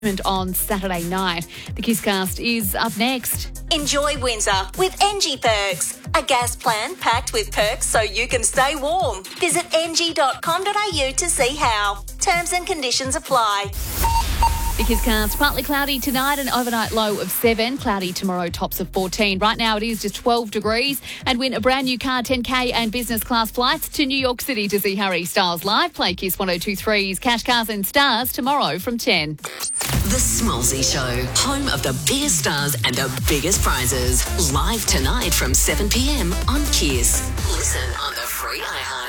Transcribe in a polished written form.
on Saturday night. The Kisscast is up next. Enjoy Windsor with NG Perks, a gas plan packed with perks so you can stay warm. Visit ng.com.au to see how. Terms and conditions apply. The Kisscast, partly cloudy tonight, an overnight low of 7. Cloudy tomorrow, tops of 14. Right now it is just 12 degrees. And win a brand new car, 10K and business class flights to New York City to see Harry Styles live. Play Kiss 102.3's Cash, Cars and Stars tomorrow from 10. The Smallsy Show, home of the biggest stars and the biggest prizes. Live tonight from 7 p.m. on Kiss. Listen on the free iHeart